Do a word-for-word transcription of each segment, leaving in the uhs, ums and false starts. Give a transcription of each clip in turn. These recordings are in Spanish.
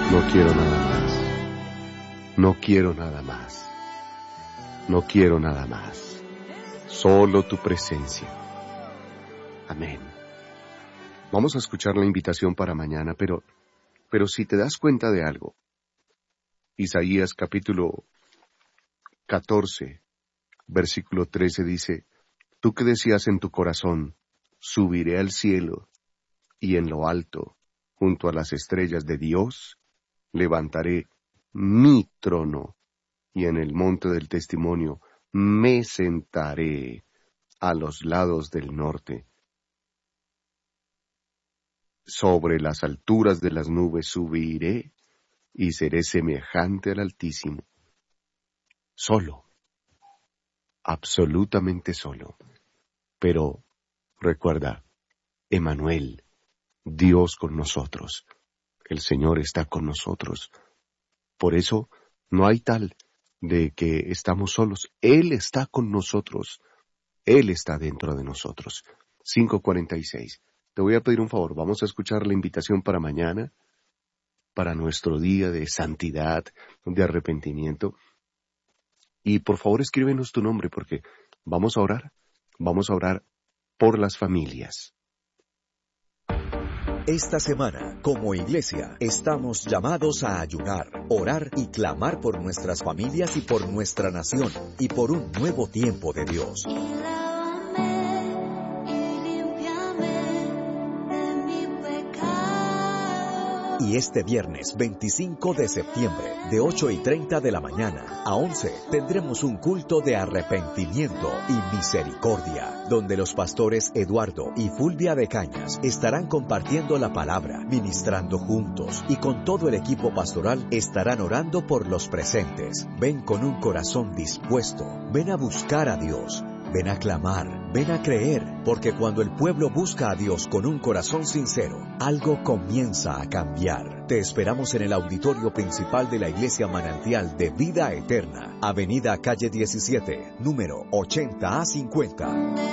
No quiero nada más. No quiero nada más. No quiero nada más. Solo tu presencia. Amén. Vamos a escuchar la invitación para mañana, pero, pero si te das cuenta de algo, Isaías capítulo catorce, versículo trece dice, tú que decías en tu corazón, subiré al cielo, y en lo alto, junto a las estrellas de Dios, levantaré mi trono, y en el monte del testimonio me sentaré a los lados del norte. Sobre las alturas de las nubes subiré, y seré semejante al Altísimo. Solo, absolutamente solo. Pero, recuerda, Emmanuel, Dios con nosotros. El Señor está con nosotros. Por eso, no hay tal de que estamos solos. Él está con nosotros. Él está dentro de nosotros. cinco cuarenta y seis. Te voy a pedir un favor. Vamos a escuchar la invitación para mañana, para nuestro día de santidad, de arrepentimiento. Y por favor escríbenos tu nombre porque vamos a orar. Vamos a orar por las familias. Esta semana, como iglesia, estamos llamados a ayunar, orar y clamar por nuestras familias y por nuestra nación, y por un nuevo tiempo de Dios. Y este viernes veinticinco de septiembre, de ocho y treinta de la mañana a once, tendremos un culto de arrepentimiento y misericordia, donde los pastores Eduardo y Fulvia de Cañas estarán compartiendo la palabra, ministrando juntos, y con todo el equipo pastoral estarán orando por los presentes. Ven con un corazón dispuesto, ven a buscar a Dios. Ven a clamar, ven a creer, porque cuando el pueblo busca a Dios con un corazón sincero, algo comienza a cambiar. Te esperamos en el auditorio principal de la Iglesia Manantial de Vida Eterna, Avenida Calle diecisiete, número ochenta a cincuenta.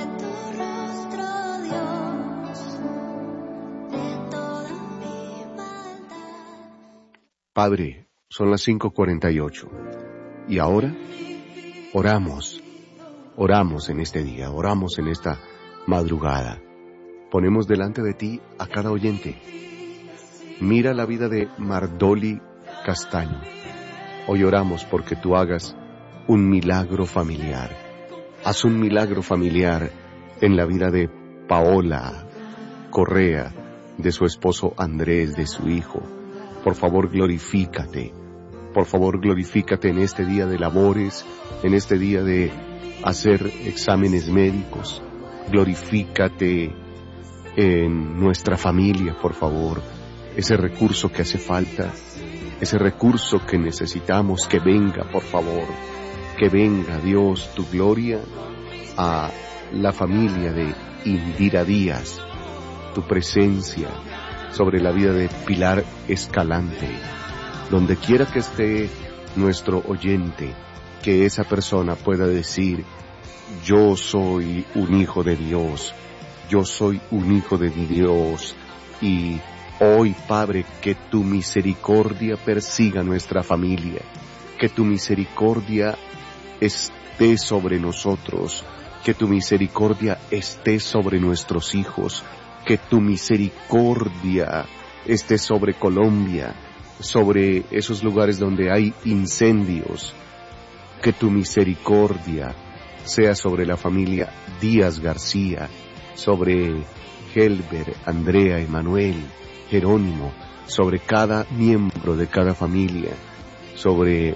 Padre, son las cinco cuarenta y ocho. Y ahora, oramos. Oramos en este día, oramos en esta madrugada. Ponemos delante de ti a cada oyente. Mira la vida de Mardoli Castaño. Hoy oramos porque tú hagas un milagro familiar. Haz un milagro familiar en la vida de Paola Correa, de su esposo Andrés, de su hijo. Por favor, glorifícate. Por favor, glorifícate en este día de labores, en este día de hacer exámenes médicos. Glorifícate en nuestra familia, por favor. Ese recurso que hace falta, ese recurso que necesitamos, que venga, por favor. Que venga, Dios, tu gloria a la familia de Indira Díaz, tu presencia sobre la vida de Pilar Escalante. Donde quiera que esté nuestro oyente, que esa persona pueda decir, yo soy un hijo de Dios, yo soy un hijo de Dios, y hoy, Padre, que tu misericordia persiga nuestra familia, que tu misericordia esté sobre nosotros, que tu misericordia esté sobre nuestros hijos, que tu misericordia esté sobre Colombia, sobre esos lugares donde hay incendios. Que tu misericordia sea sobre la familia Díaz García, sobre Helber, Andrea, Emanuel, Jerónimo, sobre cada miembro de cada familia, sobre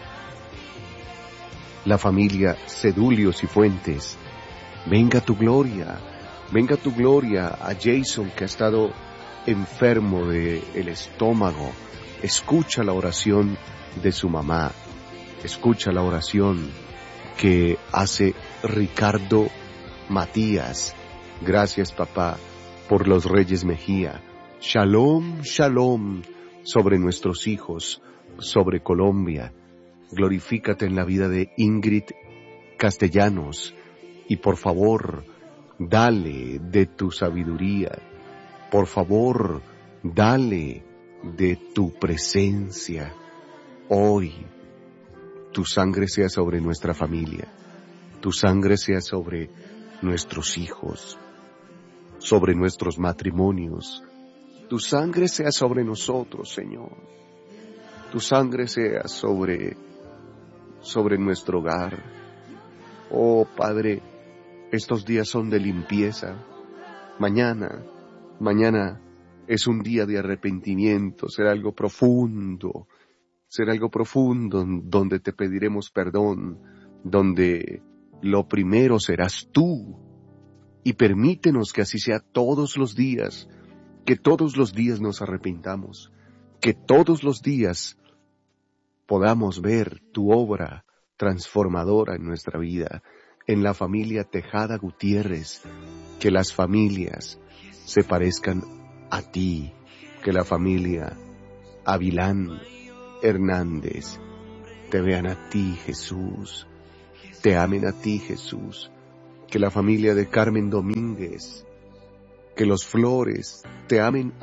la familia Cedulio Cifuentes. Venga tu gloria, venga tu gloria a Jason, que ha estado enfermo del estómago. Escucha la oración de su mamá. Escucha la oración que hace Ricardo Matías. Gracias, papá, por los Reyes Mejía. Shalom, shalom sobre nuestros hijos, sobre Colombia. Glorifícate en la vida de Ingrid Castellanos. Y por favor, dale de tu sabiduría. Por favor, dale de tu presencia. Hoy, tu sangre sea sobre nuestra familia, tu sangre sea sobre nuestros hijos, sobre nuestros matrimonios, tu sangre sea sobre nosotros, Señor. Tu sangre sea sobre, sobre nuestro hogar. Oh, Padre, estos días son de limpieza. Mañana, mañana es un día de arrepentimiento, será algo profundo, será algo profundo donde te pediremos perdón, donde lo primero serás tú. Y permítenos que así sea todos los días, que todos los días nos arrepintamos, que todos los días podamos ver tu obra transformadora en nuestra vida, en la familia Tejada Gutiérrez, que las familias se parezcan a ti, que la familia Avilán Hernández te vean a ti, Jesús, te amen a ti, Jesús, que la familia de Carmen Domínguez, que los Flores te amen